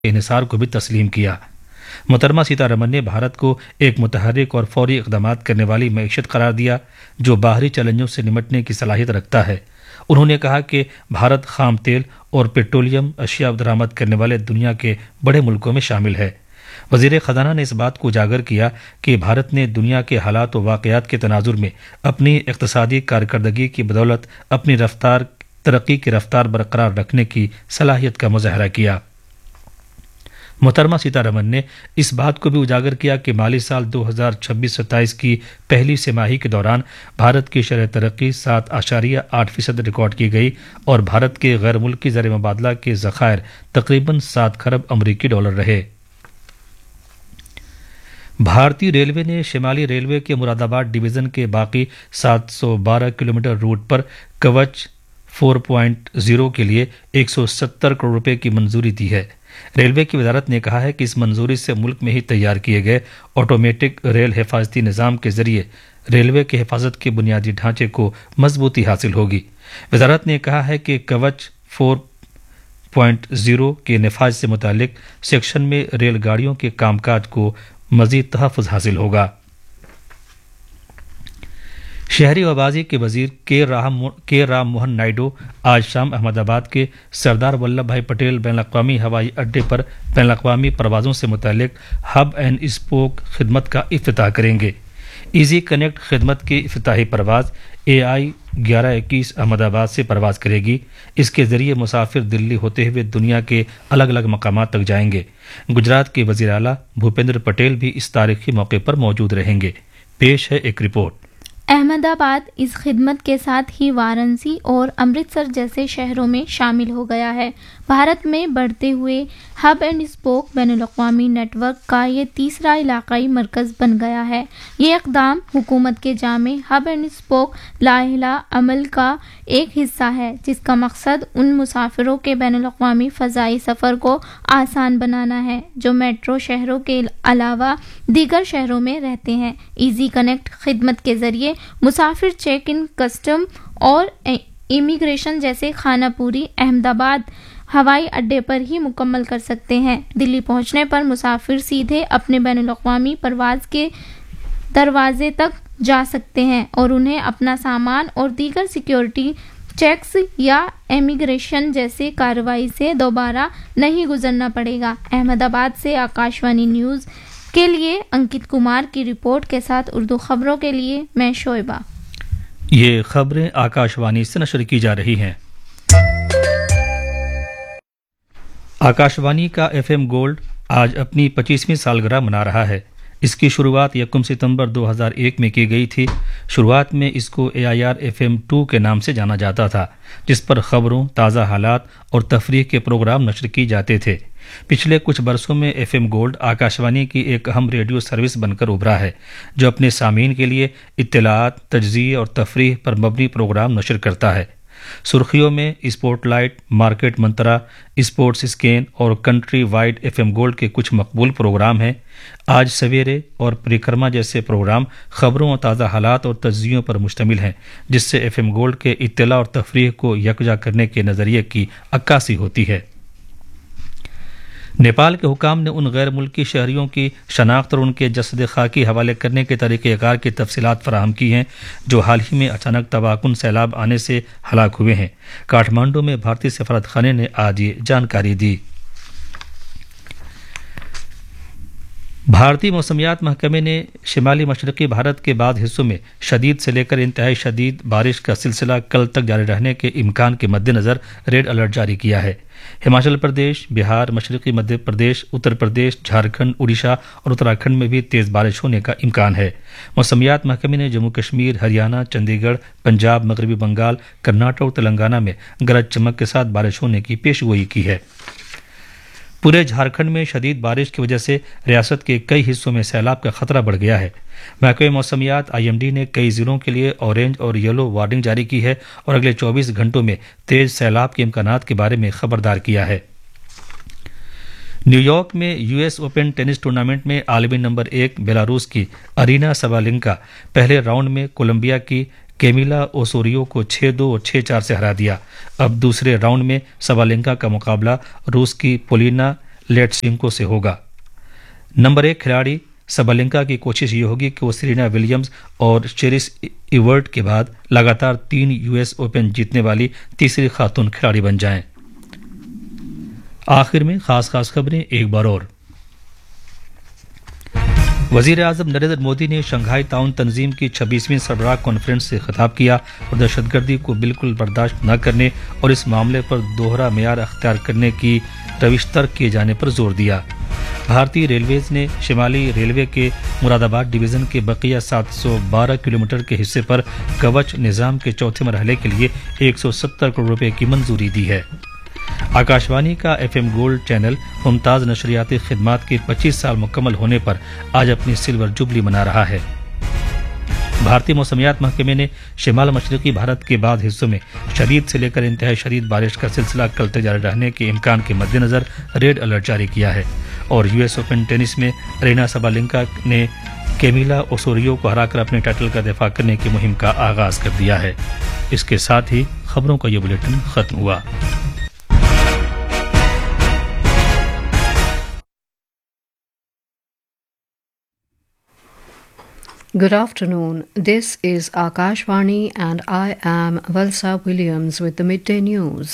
انحصار کو بھی تسلیم کیا۔ محترمہ سیتارمن نے بھارت کو ایک متحرک اور فوری اقدامات کرنے والی معیشت قرار دیا جو باہری چیلنجوں سے نمٹنے کی صلاحیت رکھتا ہے۔ انہوں نے کہا کہ بھارت خام تیل اور پیٹرولیم اشیاء درآمد کرنے والے دنیا کے بڑے ملکوں میں شامل ہے۔ وزیر خزانہ نے اس بات کو اجاگر کیا کہ بھارت نے دنیا کے حالات و واقعات کے تناظر میں اپنی اقتصادی کارکردگی کی بدولت اپنی ترقی کی رفتار برقرار رکھنے کی صلاحیت کا مظاہرہ کیا۔ محترمہ سیتارمن نے اس بات کو بھی اجاگر کیا کہ مالی سال 2026-27 کی پہلی سہ ماہی کے دوران بھارت کی شرح ترقی 7.8% ریکارڈ کی گئی اور بھارت کے غیر ملکی زر مبادلہ کے ذخائر تقریباً 7 خرب امریکی ڈالر رہے۔ بھارتی ریلوے نے شمالی ریلوے کے مراد آباد ڈویژن کے باقی 712 کلومیٹر روٹ پر کوچ 4.0 کے لیے 170 کروڑ روپے کی منظوری دی ہے۔ ریلوے کی وزارت نے کہا ہے کہ اس منظوری سے ملک میں ہی تیار کیے گئے آٹومیٹک ریل حفاظتی نظام کے ذریعے ریلوے کے حفاظت کے بنیادی ڈھانچے کو مضبوطی حاصل ہوگی۔ وزارت نے کہا ہے کہ کوچ 4.0 کے نفاذ سے متعلق سیکشن میں ریل گاڑیوں کے کام کاج کو مزید تحفظ حاصل ہوگا۔ شہری آبادی کے وزیر کے رام موہن نائیڈو آج شام احمد آباد کے سردار ولبھ بھائی پٹیل بین الاقوامی ہوائی اڈے پر بین الاقوامی پروازوں سے متعلق ہب اینڈ اسپوک خدمت کا افتتاح کریں گے۔ ایزی کنیکٹ خدمت کی افتتاحی پرواز AI 1121 احمد آباد سے پرواز کرے گی۔ اس کے ذریعے مسافر دلی ہوتے ہوئے دنیا کے الگ الگ مقامات تک جائیں گے۔ گجرات کے وزیر اعلیٰ بھوپیندر پٹیل بھی اس تاریخی موقع پر موجود رہیں گے۔ پیش ہے ایک رپورٹ۔ احمد آباد اس خدمت کے ساتھ ہی وارانسی اور امرتسر جیسے شہروں میں شامل ہو گیا ہے۔ بھارت میں بڑھتے ہوئے ہب اینڈ اسپوک بین الاقوامی نیٹ ورک کا یہ تیسرا علاقائی مرکز بن گیا ہے۔ یہ اقدام حکومت کے جامع ہب اینڈ اسپوک لاحلہ عمل کا ایک حصہ ہے جس کا مقصد ان مسافروں کے بین الاقوامی فضائی سفر کو آسان بنانا ہے جو میٹرو شہروں کے علاوہ دیگر شہروں میں رہتے ہیں۔ ایزی کنیکٹ خدمت کے ذریعے مسافر چیک ان، کسٹم اور امیگریشن جیسے خانہ پوری احمد آباد ہوائی اڈے پر ہی مکمل کر سکتے ہیں۔ دلی پہنچنے پر مسافر سیدھے اپنے بین الاقوامی پرواز کے دروازے تک جا سکتے ہیں اور انہیں اپنا سامان اور دیگر سیکیورٹی چیکس یا امیگریشن جیسے کارروائی سے دوبارہ نہیں گزرنا پڑے گا۔ احمد آباد سے آکاش وانی نیوز کے لیے انکت کمار کی رپورٹ کے ساتھ اردو خبروں کے لیے میں شعیبہ۔ یہ خبریں آکاش وانی سے نشر کی جا رہی ہیں۔ آکاش وانی کا FM گولڈ آج اپنی 25ویں سالگرہ منا رہا ہے۔ اس کی شروعات 1 ستمبر 2001 میں کی گئی تھی۔ شروعات میں اس کو AIR FM 2 کے نام سے جانا جاتا تھا جس پر خبروں، تازہ حالات اور تفریح کے پروگرام نشر کی جاتے تھے۔ پچھلے کچھ برسوں میں FM گولڈ آکاش وانی کی ایک اہم ریڈیو سروس بن کر ابھرا ہے جو اپنے سامعین کے لیے اطلاعات، تجزیے اور تفریح پر مبنی پروگرام نشر کرتا ہے۔ سرخیوں میں sport light, market Mantra, sports scan اور کنٹری وائڈ FM گولڈ کے کچھ مقبول پروگرام ہیں۔ آج سویرے اور پریکرما جیسے پروگرام خبروں اور تازہ حالات اور تجزیوں پر مشتمل ہیں جس سے FM گولڈ کے اطلاع اور تفریح کو یکجا کرنے کے نظریے کی عکاسی ہوتی ہے۔ نیپال کے حکام نے ان غیر ملکی شہریوں کی شناخت اور ان کے جسد خاکی حوالے کرنے کے طریقہ کار کی تفصیلات فراہم کی ہیں جو حال ہی میں اچانک تباہ کن سیلاب آنے سے ہلاک ہوئے ہیں۔ کاٹھمانڈو میں بھارتی سفارت خانے نے آج یہ جانکاری دی۔ بھارتی موسمیات محکمے نے شمالی مشرقی بھارت کے بعض حصوں میں شدید سے لے کر انتہائی شدید بارش کا سلسلہ کل تک جاری رہنے کے امکان کے مد نظر ریڈ الرٹ جاری کیا ہے۔ ہماچل پردیش، بہار، مشرقی مدھیہ پردیش، اتر پردیش، جھارکھنڈ، اڑیسہ اور اتراکھنڈ میں بھی تیز بارش ہونے کا امکان ہے۔ موسمیات محکمے نے جموں کشمیر، ہریانہ، چندی گڑھ، پنجاب، مغربی بنگال، کرناٹک اور تلنگانہ میں گرج چمک کے ساتھ بارش ہونے کی پیشگوئی کی ہے۔ پورے جھارکھنڈ میں شدید بارش کی وجہ سے ریاست کے کئی حصوں میں سیلاب کا خطرہ بڑھ گیا ہے۔ محکمہ موسمیات IMD نے کئی ضلعوں کے لیے اورنج اور یلو وارننگ جاری کی ہے اور اگلے 24 گھنٹوں میں تیز سیلاب کے امکانات کے بارے میں خبردار کیا ہے۔ نیو یارک میں US اوپن ٹینس ٹورنامنٹ میں عالمی نمبر 1 بیلاروس کی ارینا سابالینکا پہلے راؤنڈ میں کولمبیا کی کیمیلا اوسوریو کو 6-2 اور 6-4 سے ہرا دیا۔ اب دوسرے راؤنڈ میں سابالینکا کا مقابلہ روس کی پولینا लेट्सिंको से होगा। नंबर 1 खिलाड़ी सबलेंका की कोशिश ये होगी कि वो सेरेना विलियम्स और चेरिस इवर्ट के बाद लगातार 3 यूएस ओपन जीतने वाली तीसरी खातून खिलाड़ी बन जाएं। आखिर में खास खबरें एक बार और। वजीर आजम नरेंद्र मोदी ने शंघाई ताउन तंजीम की 26वीं सरबराह कॉन्फ्रेंस से खिताब किया और दहशतगर्दी को बिल्कुल बर्दाश्त न करने और इस मामले पर दोहरा मेयार अख्तियार करने की रविश तर्क किए जाने पर जोर दिया। भारतीय रेलवेज ने शिमाली रेलवे के मुरादाबाद डिवीजन के बकिया 712 किलोमीटर के हिस्से पर कवच निजाम के चौथे मरहले के लिए 170 करोड़ रुपए की मंजूरी दी है। आकाशवाणी का एफएम गोल्ड चैनल मुमताज नशरियाती खिदमात के 25 साल मुकम्मल होने पर आज अपनी सिल्वर जुबली मना रहा है। भारतीय मौसमियात महकमे ने शिमाल मशरकी भारत के बाद हिस्सों में शदीद से लेकर इंतहाई शदीद बारिश का सिलसिला कल तक जारी रहने के इम्कान के मद्देनजर रेड अलर्ट जारी किया है। और यूएस ओपन टेनिस में अरीना सबालेंका ने कैमिला ओसोरियो को हराकर अपने टाइटल का दिफा करने की मुहिम का आगाज कर दिया है। इसके साथ ही खबरों का ये बुलेटिन खत्म हुआ। Good afternoon. This is Akashvani and I am Valsa Williams with the midday news.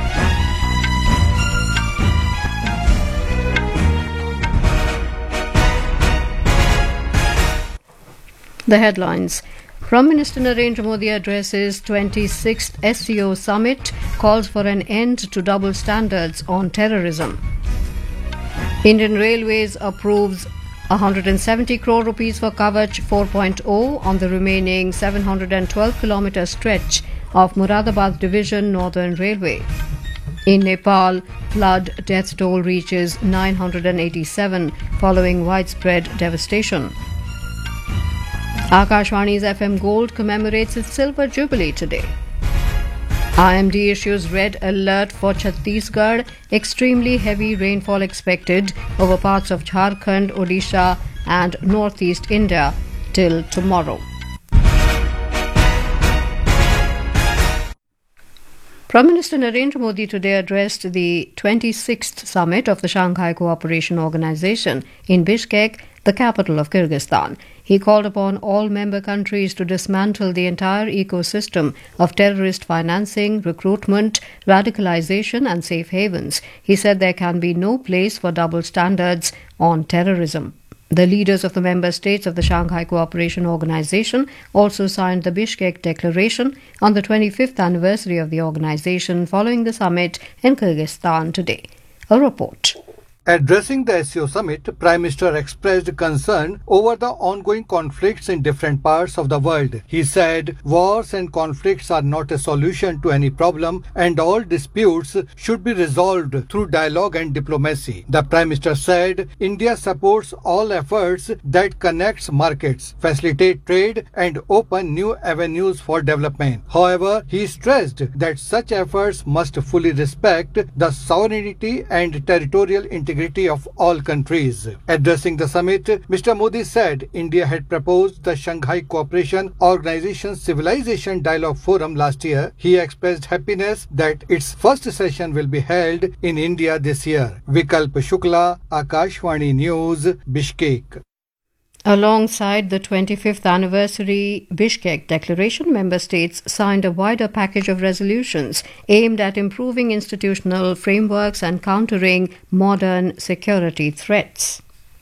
The headlines. Prime Minister Narendra Modi addresses 26th SCO summit, calls for an end to double standards on terrorism. Indian Railways approves 170 crore rupees for Kavach 4.0 on the remaining 712 kilometer stretch of Muradabad Division Northern Railway. In Nepal, flood death toll reaches 987 following widespread devastation. Akashvani's FM Gold commemorates its silver jubilee today. IMD issues red alert for Chhattisgarh. Extremely heavy rainfall expected over parts of Jharkhand, Odisha and northeast India till tomorrow. Prime Minister Narendra Modi today addressed the 26th summit of the Shanghai Cooperation Organization in Bishkek, the capital of Kyrgyzstan. He called upon all member countries to dismantle the entire ecosystem of terrorist financing, recruitment, radicalization and safe havens. He said there can be no place for double standards on terrorism. The leaders of the member states of the Shanghai Cooperation Organization also signed the Bishkek Declaration on the 25th anniversary of the organization following the summit in Kyrgyzstan today. A report. Addressing the SCO summit, Prime Minister expressed concern over the ongoing conflicts in different parts of the world. He said, wars and conflicts are not a solution to any problem and all disputes should be resolved through dialogue and diplomacy. The Prime Minister said, India supports all efforts that connects markets, facilitate trade and open new avenues for development. However, he stressed that such efforts must fully respect the sovereignty and territorial integrity of all countries. Addressing the summit, Mr. Modi said India had proposed the Shanghai Cooperation Organization Civilization Dialogue Forum last year. He expressed happiness that its first session will be held in India this year. Vikalp Shukla, Akashvani News, Bishkek. Alongside the 25th anniversary Bishkek Declaration, member states signed a wider package of resolutions aimed at improving institutional frameworks and countering modern security threats.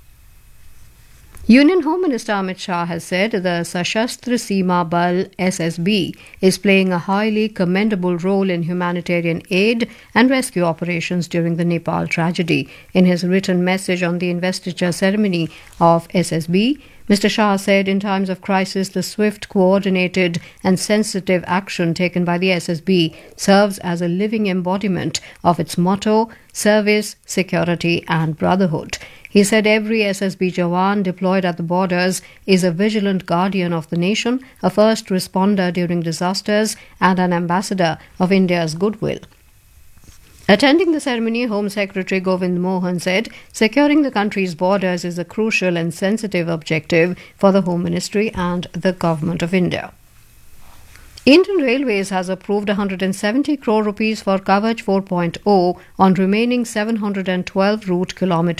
Union Home Minister Amit Shah has said the Sashastra Seema Bal SSB is playing a highly commendable role in humanitarian aid and rescue operations during the Nepal tragedy. In his written message on the investiture ceremony of SSB, Mr. Shah said in times of crisis, the swift, coordinated and sensitive action taken by the SSB serves as a living embodiment of its motto, service, security and brotherhood. He said every SSB Jawan deployed at the borders is a vigilant guardian of the nation, a first responder during disasters and an ambassador of India's goodwill. Attending the ceremony, Home Secretary Govind Mohan said securing the country's borders is a crucial and sensitive objective for the Home Ministry and the Government of India. Indian Railways has approved 170 crore rupees for Kavach 4.0 on remaining 712 route kilometers.